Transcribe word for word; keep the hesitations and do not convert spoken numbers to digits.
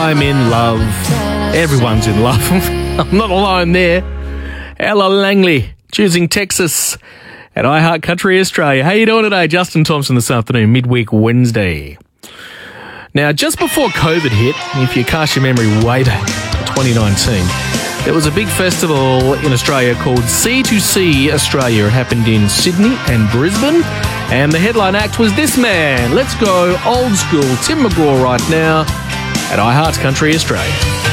I'm in love. Everyone's in love. I'm not alone there. Ella Langley, choosing Texas at iHeart Country Australia. How you doing today? Justin Thompson this afternoon, midweek Wednesday. Now, just before COVID hit, if you cast your memory way back to twenty nineteen, there was a big festival in Australia called C two C Australia. It happened in Sydney and Brisbane. And the headline act was this man. Let's go old school Tim McGraw right now at iHeart Country Australia.